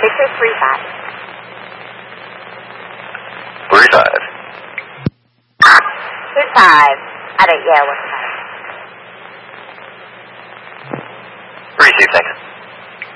35. 35. 35. I don't, yeah, what's the matter? Receive, thanks.